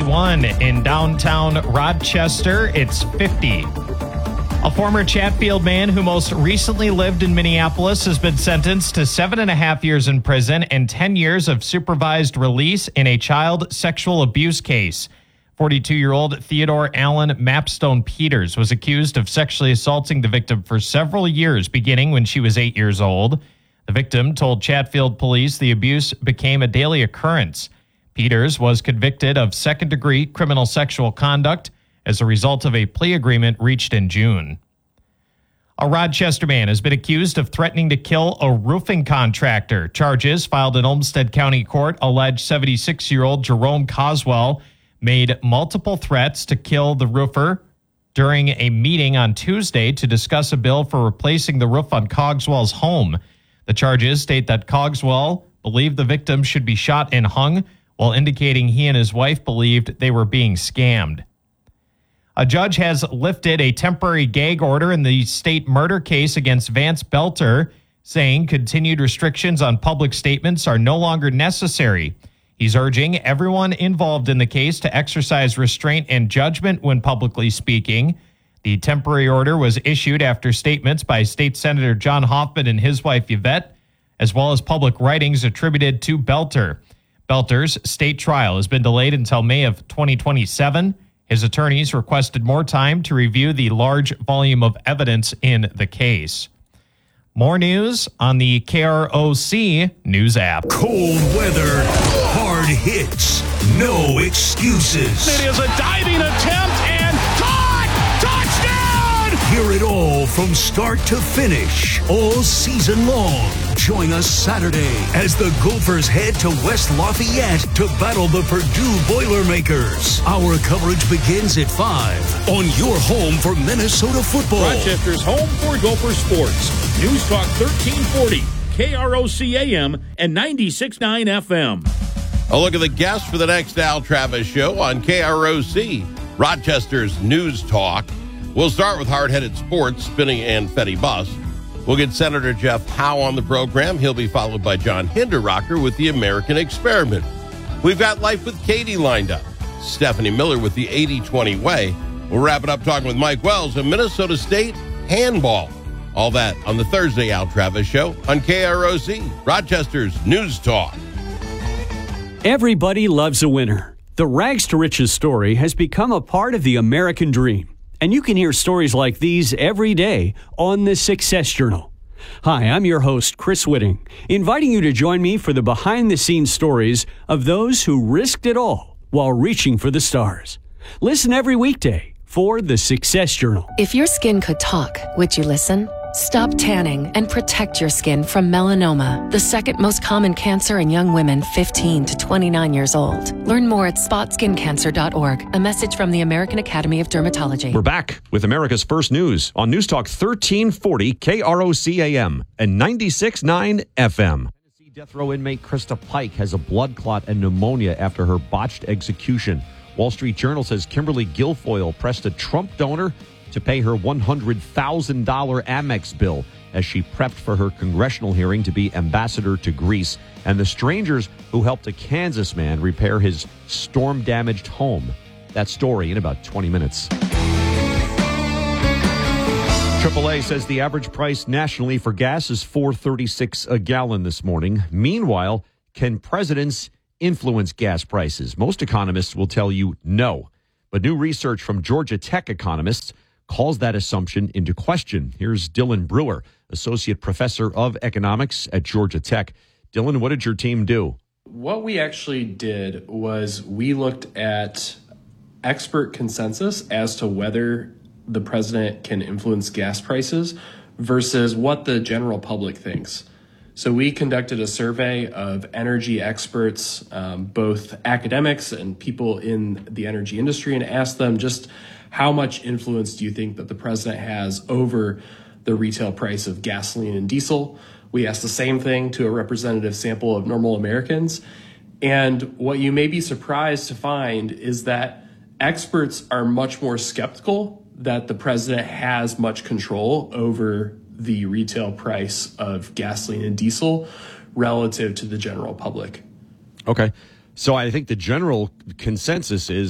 41. In downtown Rochester, it's 50. A former Chatfield man who most recently lived in Minneapolis has been sentenced to 7.5 years in prison and 10 years of supervised release in a child sexual abuse case. 42-year-old Theodore Allen Mapstone Peters was accused of sexually assaulting the victim for several years, beginning when she was 8 years old. The victim told Chatfield police the abuse became a daily occurrence. Peters was convicted of second-degree criminal sexual conduct as a result of a plea agreement reached in June. A Rochester man has been accused of threatening to kill a roofing contractor. Charges filed in Olmsted County Court allege 76-year-old Jerome Coswell made multiple threats to kill the roofer during a meeting on Tuesday to discuss a bill for replacing the roof on Cogswell's home. The charges state that Cogswell believed the victim should be shot and hung, while indicating he and his wife believed they were being scammed. A judge has lifted a temporary gag order in the state murder case against Vance Belter, saying continued restrictions on public statements are no longer necessary. He's urging everyone involved in the case to exercise restraint and judgment when publicly speaking. The temporary order was issued after statements by State Senator John Hoffman and his wife Yvette, as well as public writings attributed to Belter. Belter's state trial has been delayed until May of 2027. His attorneys requested more time to review the large volume of evidence in the case. More news on the KROC News app. Cold weather, hard hits, no excuses. It is a diving attempt and caught! Touchdown! Hear it all from start to finish, all season long. Join us Saturday as the Gophers head to West Lafayette to battle the Purdue Boilermakers. Our coverage begins at 5 on your home for Minnesota football. Rochester's home for Gopher sports. News Talk 1340, KROC AM and 96.9 FM. A look at the guests for the next Al Travis show on KROC, Rochester's News Talk. We'll start with hard-headed sports, spinning and Fetty Bus. We'll get Senator Jeff Howe on the program. He'll be followed by John Hinderrocker with the American Experiment. We've got Life with Katie lined up. Stephanie Miller with the 80-20 way. We'll wrap it up talking with Mike Wells and Minnesota State handball. All that on the Thursday Al Travis show on KROC, Rochester's News Talk. Everybody loves a winner. The Rags to Riches story has become a part of the American dream. And you can hear stories like these every day on the Success Journal. Hi, I'm your host, Chris Whitting, inviting you to join me for the behind-the-scenes stories of those who risked it all while reaching for the stars. Listen every weekday for the Success Journal. If your skin could talk, would you listen? Stop tanning and protect your skin from melanoma, the second most common cancer in young women 15 to 29 years old. Learn more at spotskincancer.org. A message from the American Academy of Dermatology. We're back with America's First News on News Talk 1340 KROC AM and 96.9 FM. Tennessee death row inmate Krista Pike has a blood clot and pneumonia after her botched execution. Wall Street Journal says Kimberly Guilfoyle pressed a Trump donor to pay her $100,000 Amex bill as she prepped for her congressional hearing to be ambassador to Greece, and the strangers who helped a Kansas man repair his storm-damaged home. That story in about 20 minutes. AAA says the average price nationally for gas is $4.36 a gallon this morning. Meanwhile, can presidents influence gas prices? Most economists will tell you no. But new research from Georgia Tech economists calls that assumption into question. Here's Dylan Brewer, Associate Professor of Economics at Georgia Tech. Dylan, what did your team do? What we actually did was we looked at expert consensus as to whether the president can influence gas prices versus what the general public thinks. So we conducted a survey of energy experts, both academics and people in the energy industry, and asked them just how much influence do you think that the president has over the retail price of gasoline and diesel? We asked the same thing to a representative sample of normal Americans. And what you may be surprised to find is that experts are much more skeptical that the president has much control over the retail price of gasoline and diesel relative to the general public. Okay. So I think the general consensus is